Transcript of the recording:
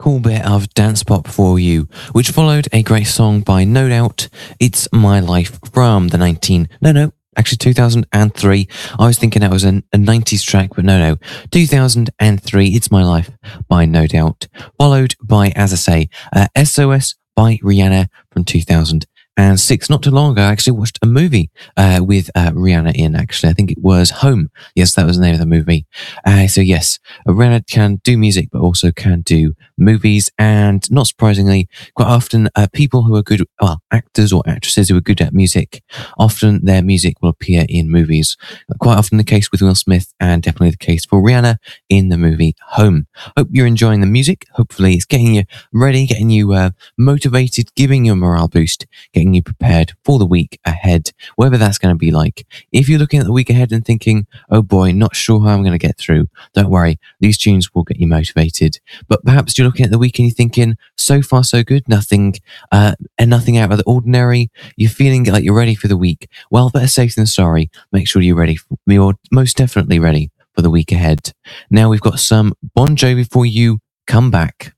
cool bit of dance pop for you, which followed a great song by No Doubt, It's My Life from the 2003. I was thinking that was a 90s track, but no. 2003, It's My Life by No Doubt, followed by, as I say, SOS by Rihanna from 2006. Not too long ago, I actually watched a movie with Rihanna in, actually. I think it was Home. Yes, that was the name of the movie. So yes, Rihanna can do music, but also can do movies. And not surprisingly, quite often people who are good, actors or actresses who are good at music, often their music will appear in movies. Quite often the case with Will Smith, and definitely the case for Rihanna in the movie Home. Hope you're enjoying the music. Hopefully it's getting you ready, getting you motivated, giving you a morale boost, getting you prepared for the week ahead, whatever that's going to be like. If you're looking at the week ahead and thinking, oh boy, not sure how I'm going to get through, don't worry, these tunes will get you motivated. But perhaps you're looking at the week and you're thinking, so far so good, nothing out of the ordinary, you're feeling like you're ready for the week. Well, better safe than sorry. Make sure you're ready. You're most definitely ready for the week ahead. Now we've got some Bon Jovi for you. Come back.